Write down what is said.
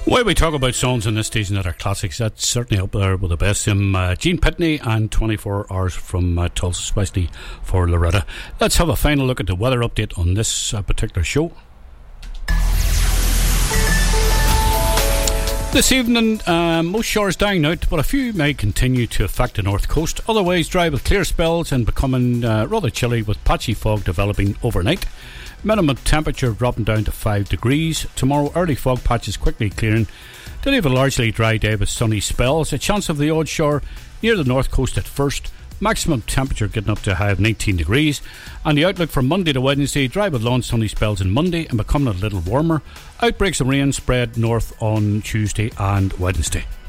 While we talk about songs in this station that are classics, that's certainly up there with the best. Gene Pitney and 24 Hours from Tulsa, especially for Loretta. Let's have a final look at the weather update on this particular show. This evening, most showers dying out, but a few may continue to affect the north coast. Otherwise, dry with clear spells and becoming rather chilly with patchy fog developing overnight. Minimum temperature dropping down to 5 degrees. Tomorrow, early fog patches quickly clearing to leave a largely dry day with sunny spells. A chance of the odd shower near the north coast at first. Maximum temperature getting up to a high of 19 degrees. And the outlook for Monday to Wednesday, dry with long sunny spells on Monday and becoming a little warmer. Outbreaks of rain spread north on Tuesday and Wednesday.